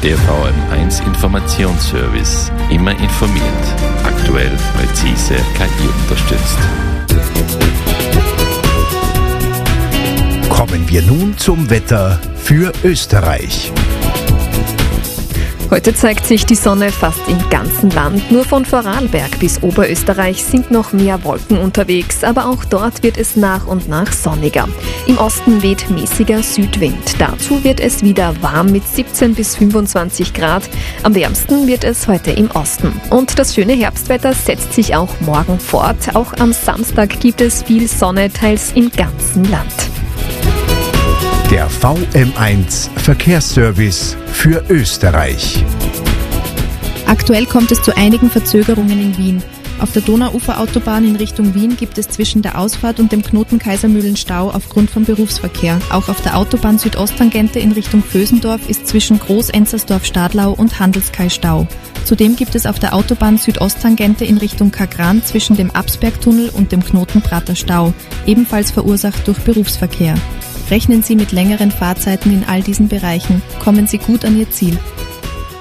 Der VM1 Informationsservice. Immer informiert. Aktuell, präzise, KI unterstützt. Kommen wir nun zum Wetter für Österreich. Heute zeigt sich die Sonne fast im ganzen Land. Nur von Vorarlberg bis Oberösterreich sind noch mehr Wolken unterwegs, aber auch dort wird es nach und nach sonniger. Im Osten weht mäßiger Südwind. Dazu wird es wieder warm mit 17 bis 25 Grad. Am wärmsten wird es heute im Osten. Und das schöne Herbstwetter setzt sich auch morgen fort. Auch am Samstag gibt es viel Sonne, teils im ganzen Land. Der VM1 Verkehrsservice für Österreich. Aktuell kommt es zu einigen Verzögerungen in Wien. Auf der Donauuferautobahn in Richtung Wien gibt es zwischen der Ausfahrt und dem Knoten Kaisermühlen Stau aufgrund von Berufsverkehr. Auch auf der Autobahn Südosttangente in Richtung Vösendorf ist zwischen Groß-Enzersdorf-Stadlau und Handelskai Stau. Zudem gibt es auf der Autobahn Südosttangente in Richtung Kagran zwischen dem Absbergtunnel und dem Knoten Prater Stau, ebenfalls verursacht durch Berufsverkehr. Rechnen Sie mit längeren Fahrzeiten in all diesen Bereichen. Kommen Sie gut an Ihr Ziel.